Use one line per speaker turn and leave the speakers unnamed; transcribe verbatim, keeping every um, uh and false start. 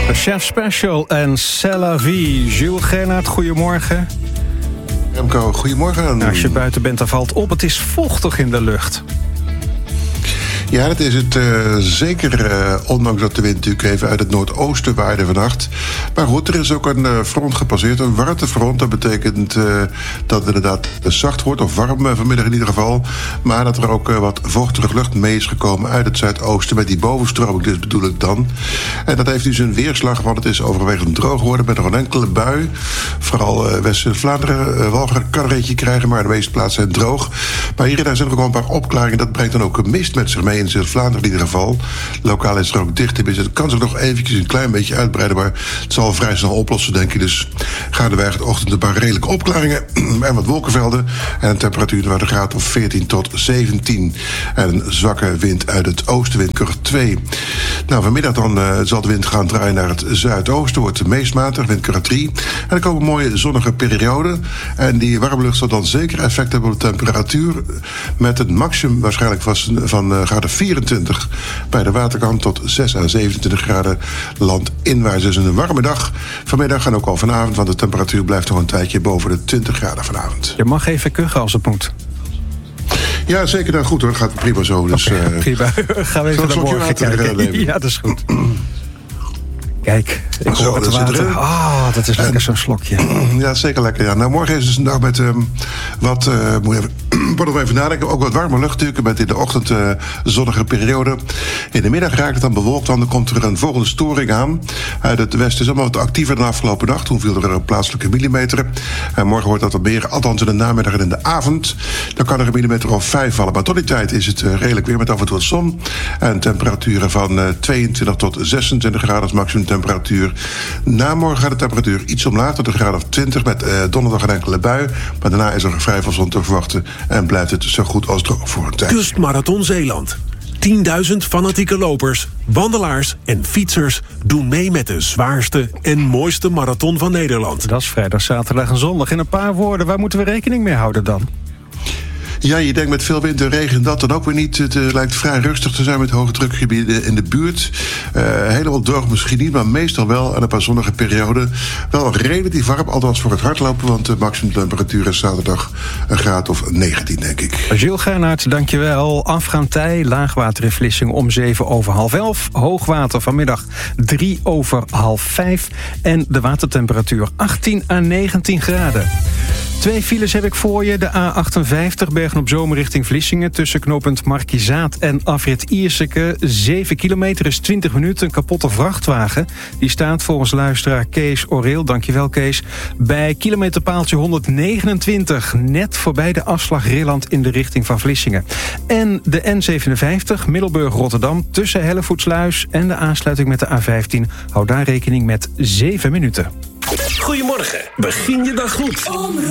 De Chef Special en C'est la vie. Jules Gernaert, goedemorgen.
Remco, goedemorgen.
Nou, als je buiten bent, dan valt op. Het is vochtig in de lucht.
Ja, dat is het uh, zeker, uh, ondanks dat de wind natuurlijk even uit het noordoosten waaide vannacht. Maar goed, er is ook een uh, front gepasseerd, een warmtefront. Dat betekent uh, dat het inderdaad zacht wordt, of warm uh, vanmiddag in ieder geval. Maar dat er ook uh, wat vochtige lucht mee is gekomen uit het zuidoosten. Met die bovenstroming dus bedoel ik dan. En dat heeft dus een weerslag, want het is overwegend droog geworden met nog een enkele bui. Vooral uh, West-Vlaanderen, uh, Walger kan een reetje krijgen, maar de meeste plaatsen zijn droog. Maar hier en daar zijn er ook wel een paar opklaringen. Dat brengt dan ook een mist met zich mee. In Zuid-Vlaanderen in ieder geval. Lokaal is er ook dicht. Het kan zich nog eventjes een klein beetje uitbreiden, maar het zal vrij snel oplossen, denk ik. Dus gaandeweg de ochtend een paar redelijke opklaringen en wat wolkenvelden. En een temperatuur van een graad of veertien tot zeventien. En een zwakke wind uit het oosten, windkracht twee. Nou, vanmiddag dan uh, zal de wind gaan draaien naar het zuidoosten. Wordt het meest matig, windkracht drie. En er komen mooie zonnige perioden. En die warme lucht zal dan zeker effect hebben op de temperatuur. Met een maximum waarschijnlijk van, van uh, graden vierentwintig bij de waterkant tot zes à zevenentwintig graden landinwaarts. Dus een warme dag vanmiddag en ook al vanavond, want de temperatuur blijft nog een tijdje boven de twintig graden vanavond.
Je mag even kuchen als het moet.
Ja, zeker. Nou goed hoor, gaat prima zo. Dus,
okay, uh, prima. Gaan we even naar morgen kijken. Ja, dat is goed. Kijk, ik
Zo,
hoor het water. Ah, oh, dat is lekker en, zo'n slokje.
Ja, zeker lekker. Ja. Nou, morgen is dus een dag met um, wat, uh, moet je even, moet nog even nadenken, ook wat warme lucht natuurlijk, met in de ochtend uh, zonnige periode. In de middag raakt het dan bewolkt, want dan komt er een volgende storing aan. Uit het westen is allemaal wat actiever dan de afgelopen nacht. Toen viel er een plaatselijke millimeter. En morgen wordt dat wat meer, althans in de namiddag en in de avond. Dan kan er een millimeter of vijf vallen. Maar tot die tijd is het uh, redelijk weer met af en toe wat zon. En temperaturen van uh, tweeëntwintig tot zesentwintig graden als maximum temperatuur. Na morgen gaat de temperatuur iets omlaag tot een graad of twintig met uh, donderdag een enkele bui. Maar daarna is er vrij veel zon te verwachten en blijft het zo goed als droog voor een tijd.
Kustmarathon Zeeland. tienduizend fanatieke lopers, wandelaars en fietsers doen mee met de zwaarste en mooiste marathon van Nederland.
Dat is vrijdag, zaterdag en zondag. In een paar woorden, waar moeten we rekening mee houden dan?
Ja, je denkt met veel wind en regen dat dan ook weer niet. Het uh, lijkt vrij rustig te zijn met hoge drukgebieden in de buurt. Uh, helemaal droog misschien niet, maar meestal wel. En een paar zonnige perioden. Wel relatief warm, althans voor het hardlopen. Want de maximumtemperatuur is zaterdag een graad of negentien, denk ik.
Jules Gernaert, dankjewel. Afgaan tij, laagwater in Vlissingen om zeven over half elf. Hoogwater vanmiddag drie over half vijf. En de watertemperatuur achttien à negentien graden. Twee files heb ik voor je. De A achtenvijftig Bergen-op-Zoom richting Vlissingen. Tussen knooppunt Markizaat en afrit Ierseke. zeven kilometer is twintig minuten. Een kapotte vrachtwagen. Die staat volgens luisteraar Kees Oreel. Dankjewel Kees. Bij kilometerpaaltje honderdnegenentwintig. Net voorbij de afslag Rilland in de richting van Vlissingen. En de N zevenenvijftig Middelburg-Rotterdam. Tussen Hellevoetsluis en de aansluiting met de A vijftien. Hou daar rekening met zeven minuten.
Goedemorgen. Begin je dag goed.